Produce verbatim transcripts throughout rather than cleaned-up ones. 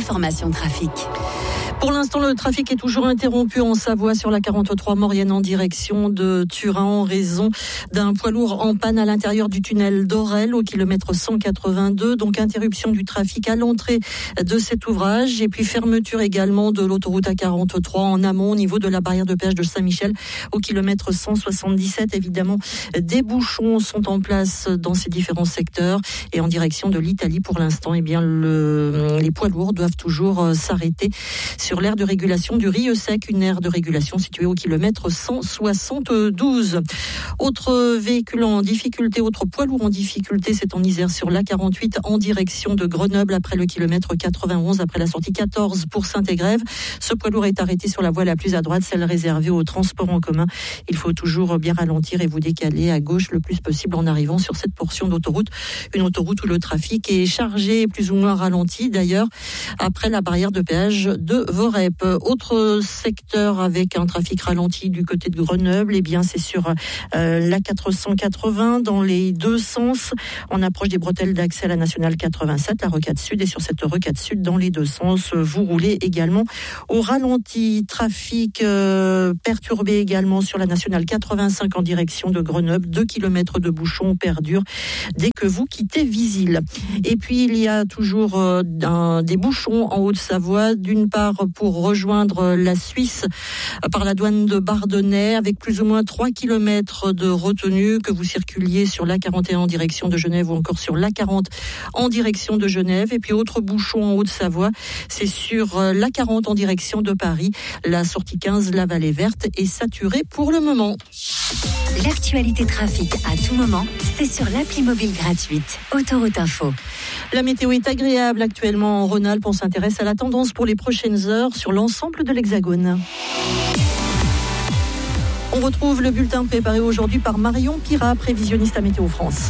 l'information trafic. Pour l'instant, le trafic est toujours interrompu en Savoie sur la quarante-trois Maurienne en direction de Turin en raison d'un poids lourd en panne à l'intérieur du tunnel d'Orel au kilomètre cent quatre-vingt-deux. Donc interruption du trafic à l'entrée de cet ouvrage et puis fermeture également de l'autoroute A quarante-trois en amont au niveau de la barrière de péage de Saint-Michel au kilomètre cent soixante-dix-sept. Évidemment, des bouchons sont en place dans ces différents secteurs et en direction de l'Italie pour l'instant, eh bien le, les poids lourds doivent toujours s'arrêter sur l'aire de régulation du Rieux-Sec, une aire de régulation située au kilomètre cent soixante-douze. Autre véhicule en difficulté, autre poids lourd en difficulté, c'est en Isère sur l'A quarante-huit en direction de Grenoble après le kilomètre quatre-vingt-onze, après la sortie quatorze pour Saint-Égrève. Ce poids lourd est arrêté sur la voie la plus à droite, celle réservée aux transports en commun. Il faut toujours bien ralentir et vous décaler à gauche le plus possible en arrivant sur cette portion d'autoroute. Une autoroute où le trafic est chargé, plus ou moins ralenti d'ailleurs, après la barrière de péage de Vorep. Autre secteur avec un trafic ralenti du côté de Grenoble, eh bien c'est sur euh, l'A quatre cent quatre-vingts dans les deux sens. On approche des bretelles d'accès à la nationale quatre-vingt-sept, la rocade sud, et sur cette rocade sud dans les deux sens, vous roulez également au ralenti. Trafic euh, perturbé également sur la nationale quatre-vingt-cinq en direction de Grenoble. deux kilomètres de bouchons perdurent dès que vous quittez Visil. Et puis il y a toujours euh, un, des bouchons en Haute-Savoie, d'une part pour rejoindre la Suisse par la douane de Bardonnay avec plus ou moins trois kilomètres de retenue, que vous circuliez sur l'A quarante et un en direction de Genève ou encore sur l'A quarante en direction de Genève. Et puis autre bouchon en Haute-Savoie, c'est sur l'A quarante en direction de Paris. La sortie quinze, la Vallée Verte, est saturée pour le moment. L'actualité trafic à tout moment, c'est sur l'appli mobile gratuite Autoroute Info. La météo est agréable actuellement en Rhône-Alpes. On s'intéresse à la tendance pour les prochaines heures sur l'ensemble de l'Hexagone. On retrouve le bulletin préparé aujourd'hui par Marion Pirat, prévisionniste à Météo France.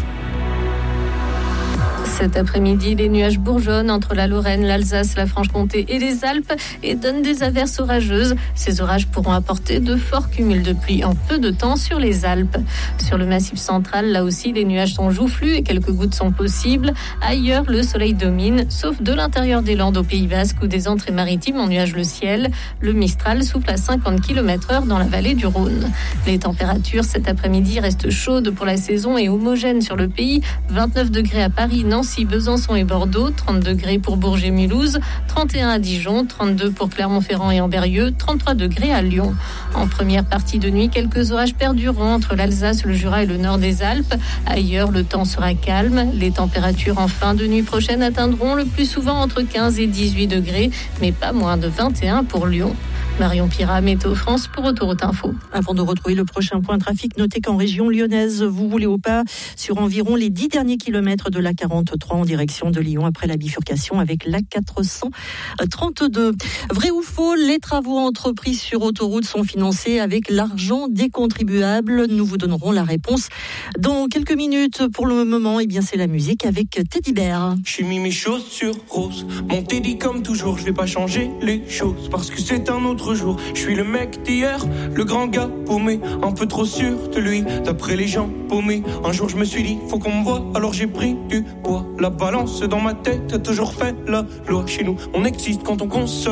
Cet après-midi, les nuages bourgeonnent entre la Lorraine, l'Alsace, la Franche-Comté et les Alpes et donnent des averses orageuses. Ces orages pourront apporter de forts cumuls de pluie en peu de temps sur les Alpes. Sur le Massif central, là aussi, les nuages sont joufflus et quelques gouttes sont possibles. Ailleurs, le soleil domine, sauf de l'intérieur des Landes au Pays Basque où des entrées maritimes ennuagent le ciel. Le Mistral souffle à cinquante kilomètres heure dans la vallée du Rhône. Les températures cet après-midi restent chaudes pour la saison et homogènes sur le pays. vingt-neuf degrés à Paris, Nancy, Besançon et Bordeaux, trente degrés pour Bourges et Mulhouse, trente et un à Dijon, trente-deux pour Clermont-Ferrand et Ambérieu, trente-trois degrés à Lyon. En première partie de nuit, quelques orages perdureront entre l'Alsace, le Jura et le nord des Alpes. Ailleurs, le temps sera calme. Les températures en fin de nuit prochaine atteindront le plus souvent entre quinze et dix-huit degrés, mais pas moins de vingt et un pour Lyon. Marion Pirat, Météo France pour Autoroute Info. Avant de retrouver le prochain point trafic, notez qu'en région lyonnaise, vous roulez au pas sur environ les dix derniers kilomètres de l'A quarante-trois en direction de Lyon après la bifurcation avec l'A quatre cent trente-deux. Vrai ou faux, les travaux entrepris sur autoroute sont financés avec l'argent des contribuables. Nous vous donnerons la réponse dans quelques minutes. Pour le moment, eh bien, c'est la musique avec Teddy Bear. J'ai mis mes chaussures roses, mon Teddy comme toujours, je vais pas changer les choses parce que c'est un autre jour. Je suis le mec d'hier, le grand gars paumé, un peu trop sûr de lui, d'après les gens paumés. Un jour je me suis dit, faut qu'on me voie, alors j'ai pris du poids. La balance dans ma tête a toujours fait la loi. Chez nous, on existe quand on consomme.